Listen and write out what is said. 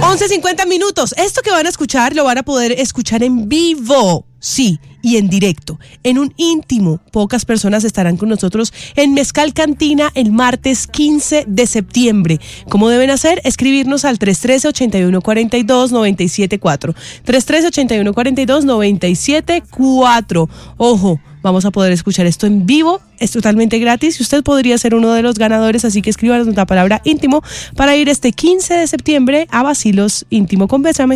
11:50. Esto que van a escuchar lo van a poder escuchar en vivo. Sí, y en directo, en un íntimo. Pocas personas estarán con nosotros en Mezcal Cantina el martes 15 de septiembre. ¿Cómo deben hacer? Escribirnos al 313-8142-974. 313-8142-974. Ojo, vamos a poder escuchar esto en vivo. Es totalmente gratis y usted podría ser uno de los ganadores, así que escríbanos la palabra íntimo para ir este 15 de septiembre a Bacilos Íntimo con Bésame.